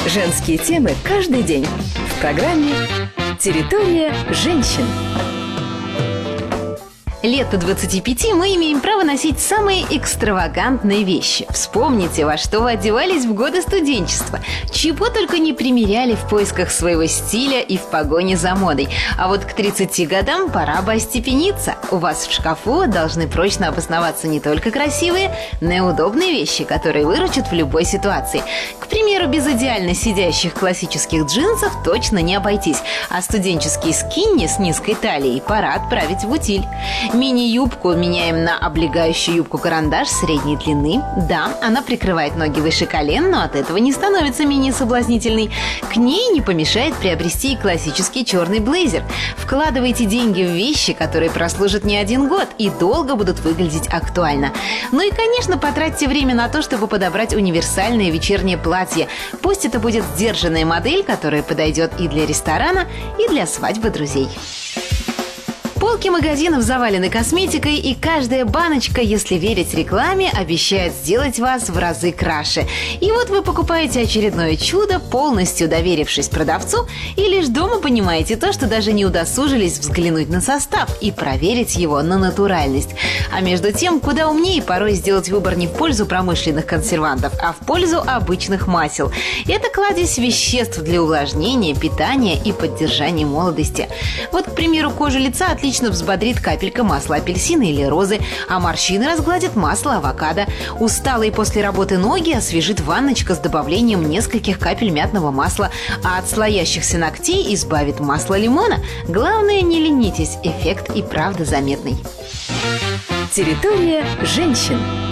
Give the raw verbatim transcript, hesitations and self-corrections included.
Женские темы каждый день в программе «Территория женщин». Лет до двадцати пяти мы имеем право носить самые экстравагантные вещи. Вспомните, во что вы одевались в годы студенчества. Чего только не примеряли в поисках своего стиля и в погоне за модой. А вот к тридцати годам пора бы остепениться. У вас в шкафу должны прочно обосноваться не только красивые, но и удобные вещи, которые выручат в любой ситуации. К примеру, без идеально сидящих классических джинсов точно не обойтись. А студенческие скинни с низкой талией пора отправить в утиль. Мини-юбку меняем на облегающую юбку-карандаш средней длины. Да, она прикрывает ноги выше колен, но от этого не становится менее соблазнительной. К ней не помешает приобрести и классический черный блейзер. Вкладывайте деньги в вещи, которые прослужат не один год и долго будут выглядеть актуально. Ну и, конечно, потратьте время на то, чтобы подобрать универсальное вечернее платье. Пусть это будет сдержанная модель, которая подойдет и для ресторана, и для свадьбы друзей. Полки магазинов завалены косметикой, и каждая баночка, если верить рекламе, обещает сделать вас в разы краше. И вот вы покупаете очередное чудо, полностью доверившись продавцу, и лишь дома понимаете то, что даже не удосужились взглянуть на состав и проверить его на натуральность. А между тем, куда умнее порой сделать выбор не в пользу промышленных консервантов, а в пользу обычных масел. Это кладезь веществ для увлажнения, питания и поддержания молодости. Вот, к примеру, кожу лица отлично Отлично взбодрит капелька масла апельсина или розы, а морщины разгладит масло авокадо. Усталые после работы ноги освежит ванночка с добавлением нескольких капель мятного масла, а от слоящихся ногтей избавит масло лимона. Главное, не ленитесь, эффект и правда заметный. Территория женщин.